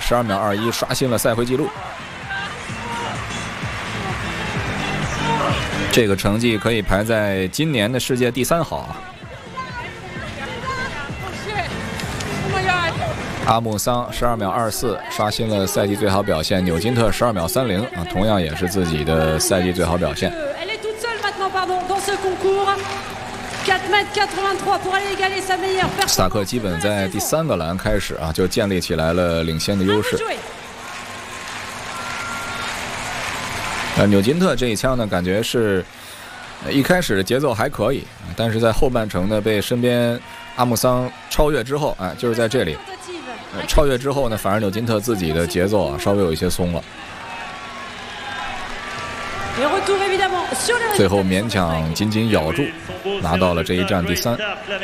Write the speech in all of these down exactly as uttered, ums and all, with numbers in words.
十二秒二一刷新了赛会纪录。这个成绩可以排在今年的世界第三好。阿木桑十二秒二四刷新了赛季最好表现，纽金特十二秒三零啊，同样也是自己的赛季最好表现。斯塔克基本在第三个栏开始啊，就建立起来了领先的优势。呃，纽金特这一枪呢，感觉是一开始的节奏还可以，但是在后半程呢被身边阿木桑超越之后，哎，就是在这里。超越之后呢，反而纽金特自己的节奏啊稍微有一些松了，最后勉强紧紧咬住，拿到了这一站第三。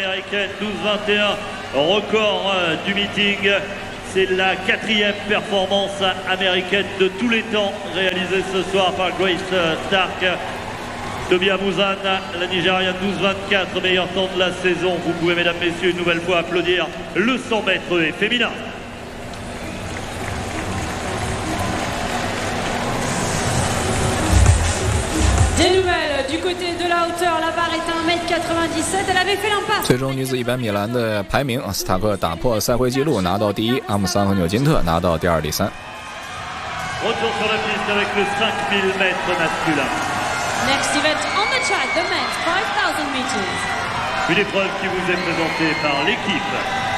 C'est la quatrième performance américaine de tous les temps réalisée ce soir par Grace Stark. Tobia Muzan, la Nigériane douze vingt-quatre, meilleur temps de la saison. Vous pouvez, mesdames, messieurs, une nouvelle fois applaudir le cent mètres féminin. Des nouvelles du côté de la hauteur, la barre est à un mètre quatre-vingt-dix-sept, elle avait fait l'impasse. 最终女子一百米栏的排名，斯塔克打破赛会纪录，拿到第一；阿姆桑和纽金特拿到第二、第三。 Retour sur la piste avec le cinq mille mètres masculin. Next event on the track, the men's five thousand meters. Une épreuve qui vous est présentée par l'équipe.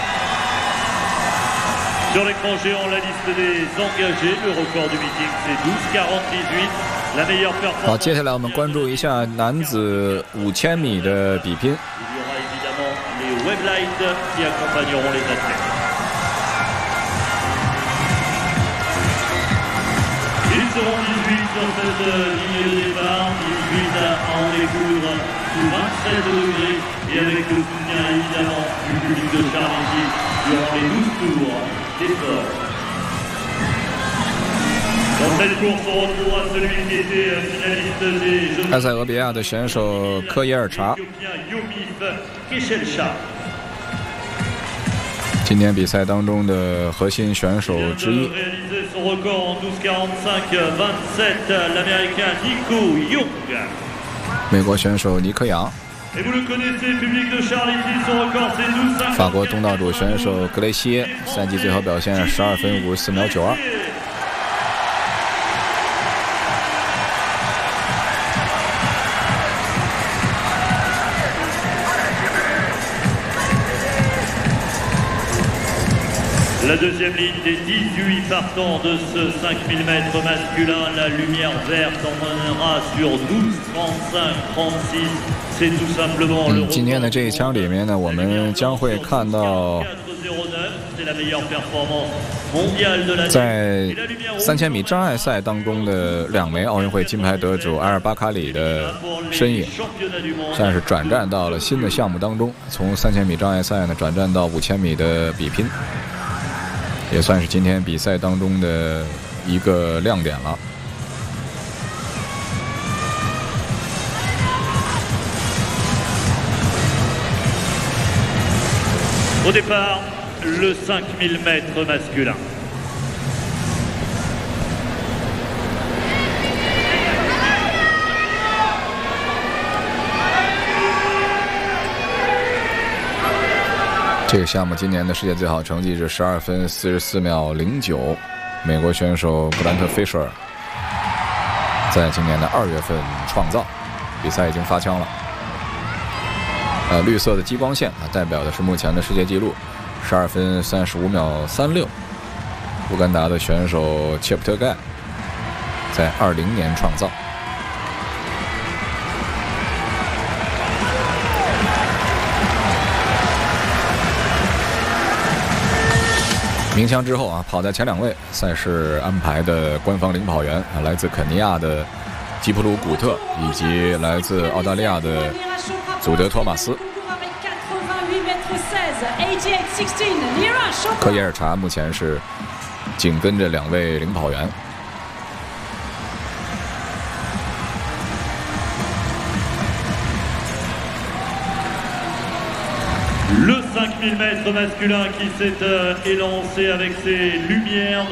Sur l'écran géant, la liste des engagés. Le record du meeting, c'est douze quarante dix-huit. 好，接下来我们关注一下男子五千米的比拼。埃塞俄比亚的选手科耶尔查，今年比赛当中的核心选手之一。美国选手尼克杨，法国东道主选手格雷西耶，赛季最好表现十二分五十四秒九二。 La deuxième ligne des dix-huit partants de ce cinq mille mètres masculin, la lumière verte emmènera sur douze trente-cinq trente-six. C'est tout simplement le. 今天的这一枪里面呢，我们将会看到在三千米障碍赛当中的两枚奥运会金牌得主埃尔巴卡里的身影，算是转战到了新的项目当中，从三千米障碍赛呢转战到五千米的比拼。也算是今天比赛当中的一个亮点了。 Au départ, le cinq mille mètres masculin. 这个项目今年的世界最好成绩是十二分四十四秒零九，美国选手布兰特·菲舍尔在今年的二月份创造，比赛已经发枪了。呃，绿色的激光线啊，代表的是目前的世界纪录，十二分三十五秒三六。乌干达的选手切普特盖在二零年创造。 鸣枪之后啊，跑在前两位，赛事安排的官方领跑员啊，来自肯尼亚的吉普鲁古特，以及来自澳大利亚的祖德托马斯。科耶尔查目前是紧跟着两位领跑员。 Le cinq mille mètres masculin qui s'est euh, élancé avec ses lumières.